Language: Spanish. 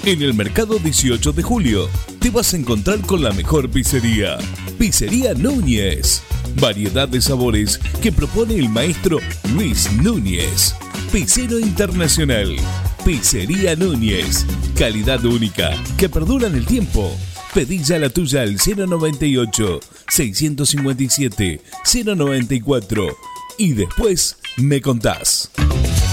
En el Mercado 18 de Julio te vas a encontrar con la mejor pizzería. Pizzería Núñez. Variedad de sabores que propone el maestro Luis Núñez. Pizzero internacional. Pizzería Núñez. Calidad única que perdura en el tiempo. Pedí ya la tuya al 098-657-094 y después me contás.